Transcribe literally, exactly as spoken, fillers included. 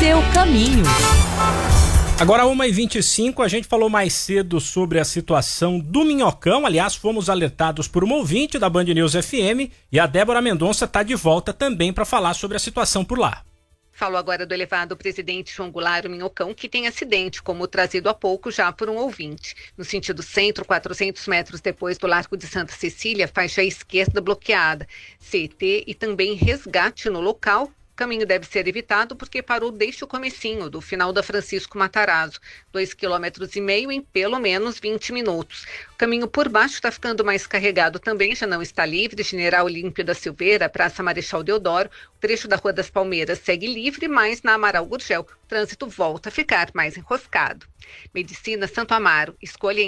seu caminho. Agora, uma e vinte e cinco, a gente falou mais cedo sobre a situação do Minhocão. Aliás, fomos alertados por uma ouvinte da Band News F M e a Débora Mendonça está de volta também para falar sobre a situação por lá. Falo agora do elevado Presidente João Goulart, o Minhocão, que tem acidente, como trazido há pouco já por um ouvinte. No sentido centro, quatrocentos metros depois do Largo de Santa Cecília, faixa esquerda bloqueada. C T e também resgate no local. O caminho deve ser evitado porque parou desde o comecinho, do final da Francisco Matarazzo, dois quilômetros e meio em pelo menos vinte minutos. O caminho por baixo está ficando mais carregado também, já não está livre. General Olímpio da Silveira, Praça Marechal Deodoro, o trecho da Rua das Palmeiras segue livre, mas na Amaral Gurgel o trânsito volta a ficar mais enroscado. Medicina Santo Amaro, escolha